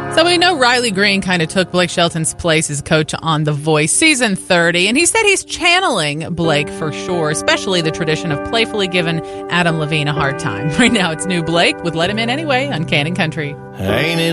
So we know Riley Green kind of took Blake Shelton's place as coach on The Voice season 30, and he said he's channeling Blake for sure, especially the tradition of playfully giving Adam Levine a hard time. Right now it's new Blake with Let Him In Anyway on Cannon Country. Ain't it